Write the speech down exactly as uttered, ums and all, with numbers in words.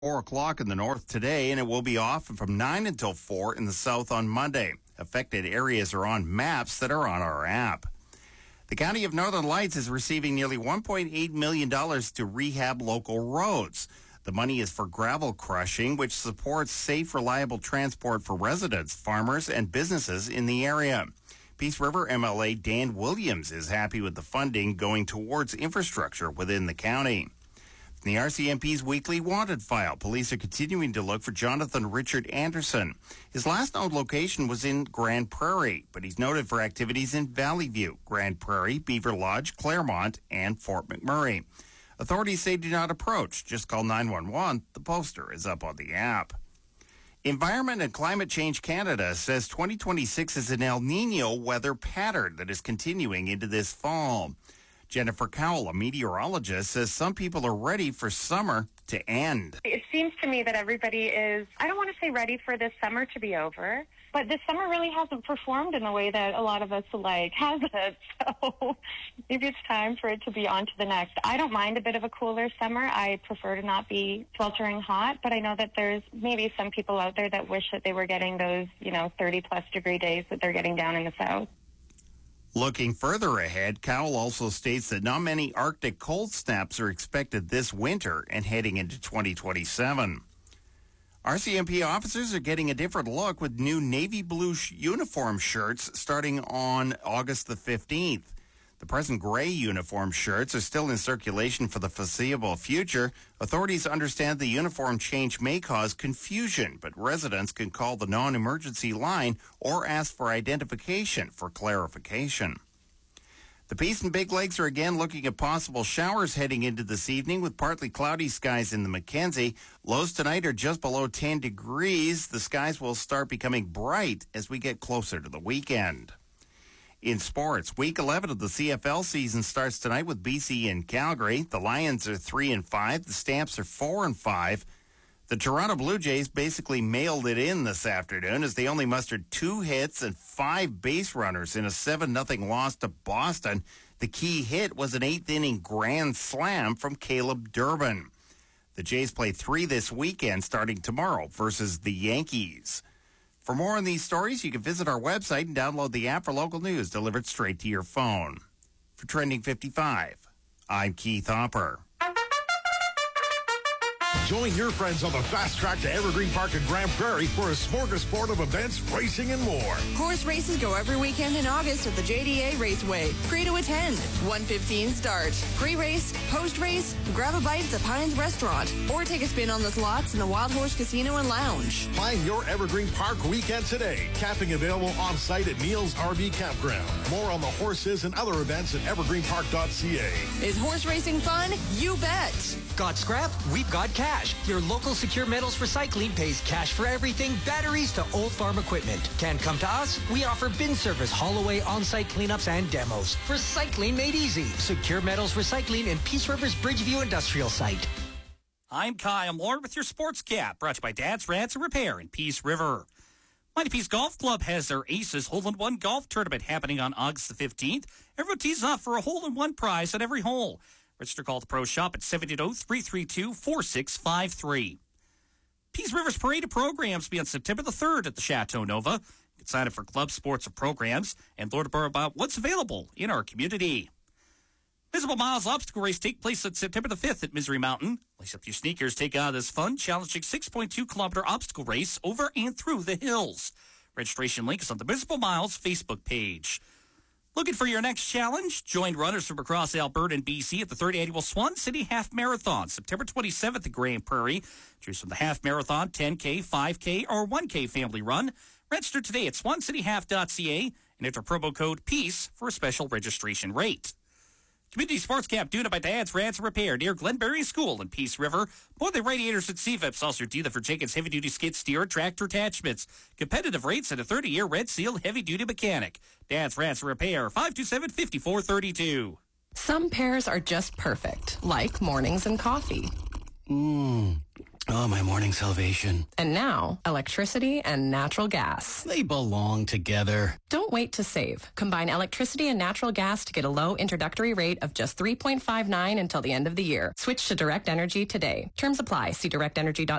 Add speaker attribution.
Speaker 1: four o'clock in the north today, and it will be off from nine until four in the south on Monday. Affected areas are on maps that are on our app. The County of Northern Lights is receiving nearly one point eight million dollars to rehab local roads. The money is for gravel crushing, which supports safe, reliable transport for residents, farmers, and businesses in the area. Peace River M L A Dan Williams is happy with the funding going towards infrastructure within the county. In the R C M P's weekly wanted file, police are continuing to look for Jonathan Richard Anderson. His last known location was in Grand Prairie, but he's noted for activities in Valley View, Grand Prairie, Beaver Lodge, Claremont, and Fort McMurray. Authorities say do not approach. Just call nine one one. The poster is up on the app. Environment and Climate Change Canada says twenty twenty-six is an El Nino weather pattern that is continuing into this fall. Jennifer Cowell, a meteorologist, says some people are ready for summer to end.
Speaker 2: It seems to me that everybody is, I don't want to say ready for this summer to be over, but this summer really hasn't performed in the way that a lot of us like, has it? So maybe it's time for it to be on to the next. I don't mind a bit of a cooler summer. I prefer to not be sweltering hot, but I know that there's maybe some people out there that wish that they were getting those, you know, thirty plus degree days that they're getting down in the south.
Speaker 1: Looking further ahead, Cowell also states that not many Arctic cold snaps are expected this winter and heading into twenty twenty-seven. R C M P officers are getting a different look with new navy blue sh- uniform shirts starting on August the fifteenth. The present gray uniform shirts are still in circulation for the foreseeable future. Authorities understand the uniform change may cause confusion, but residents can call the non-emergency line or ask for identification for clarification. The Peace and Big Lakes are again looking at possible showers heading into this evening with partly cloudy skies in the Mackenzie. Lows tonight are just below ten degrees. The skies will start becoming bright as we get closer to the weekend. In sports, week eleven of the C F L season starts tonight with B C and Calgary. The Lions are three and five. The Stamps are four and five. The Toronto Blue Jays basically mailed it in this afternoon as they only mustered two hits and five base runners in a seven nothing loss to Boston. The key hit was an eighth inning grand slam from Caleb Durbin. The Jays play three this weekend starting tomorrow versus the Yankees. For more on these stories, you can visit our website and download the app for local news delivered straight to your phone. For Trending fifty-five, I'm Keith Hopper.
Speaker 3: Join your friends on the fast track to Evergreen Park in Grand Prairie for a smorgasbord of events, racing, and more.
Speaker 4: Horse races go every weekend in August at the J D A Raceway. Free to attend. one fifteen start. Pre-race, post-race, grab a bite at the Pines Restaurant, or take a spin on the slots in the Wild Horse Casino and Lounge.
Speaker 3: Find your Evergreen Park weekend today. Camping available on-site at Neil's R V Campground. More on the horses and other events at evergreen park dot c a.
Speaker 4: Is horse racing fun? You bet.
Speaker 5: Got scrap? We've got cash. Your local Secure Metals Recycling pays cash for everything, batteries to old farm equipment. Can't come to us? We offer bin service, haul away, on-site cleanups, and demos. Recycling made easy. Secure Metals Recycling in Peace River's Bridgeview Industrial Site.
Speaker 6: I'm Kyle Lord with your Sports Cap, brought to you by Dad's Rants and Repair in Peace River. Mighty Peace Golf Club has their Aces Hole-in-One Golf Tournament happening on August the fifteenth. Everyone tees off for a hole-in-one prize at every hole. Register call the Pro Shop at seven eight zero, three three two, four six five three. Peace River's Parade of Programs will be on September the third at the Chateau Nova. You can sign up for club sports or programs and learn more about what's available in our community. Visible Miles Obstacle Race take place on September the fifth at Misery Mountain. Lace up your sneakers, take on this fun, challenging six point two kilometer obstacle race over and through the hills. Registration link is on the Visible Miles Facebook page. Looking for your next challenge? Join runners from across Alberta and B C at the third Annual Swan City Half Marathon, September twenty-seventh at Grand Prairie. Choose from the Half Marathon, ten K, five K, or one K family run. Register today at swan city half dot c a and enter promo code PEACE for a special registration rate. Community Sports Camp doing it by Dad's Rants and Repair near Glenberry School in Peace River. More than radiators and C V I Ps. Also dealer for Jenkins Heavy Duty Skid Steer Tractor Attachments. Competitive rates and a thirty-year Red Seal Heavy Duty Mechanic. Dad's Rants and Repair, five two seven, five four three two.
Speaker 7: Some pairs are just perfect, like mornings and coffee.
Speaker 8: Mmm.
Speaker 7: Oh, my morning salvation.
Speaker 8: And now, electricity and natural gas.
Speaker 7: They belong together.
Speaker 8: Don't wait to save. Combine electricity and natural gas to get a low introductory rate of just three point five nine until the end of the year. Switch to Direct Energy today. Terms apply. See direct energy dot